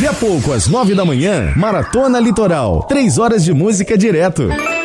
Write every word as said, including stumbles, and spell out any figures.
Daqui a pouco, às nove da manhã, Maratona Litoral. Três horas de música direto.